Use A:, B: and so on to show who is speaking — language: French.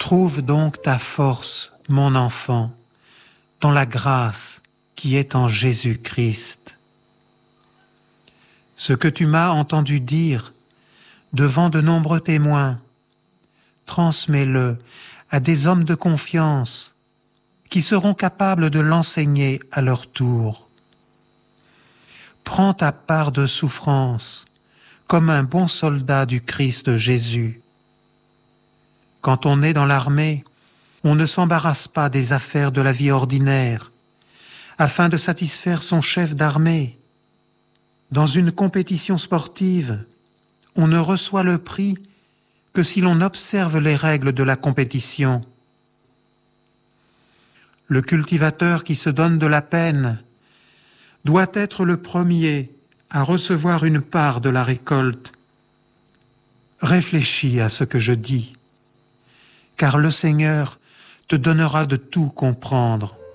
A: Trouve donc ta force, mon enfant, dans la grâce qui est en Jésus-Christ. Ce que tu m'as entendu dire devant de nombreux témoins, transmets-le à des hommes de confiance qui seront capables de l'enseigner à leur tour. Prends ta part de souffrance comme un bon soldat du Christ Jésus. Quand on est dans l'armée, on ne s'embarrasse pas des affaires de la vie ordinaire afin de satisfaire son chef d'armée. Dans une compétition sportive, on ne reçoit le prix que si l'on observe les règles de la compétition. Le cultivateur qui se donne de la peine doit être le premier à recevoir une part de la récolte. Réfléchis à ce que je dis, car le Seigneur te donnera de tout comprendre.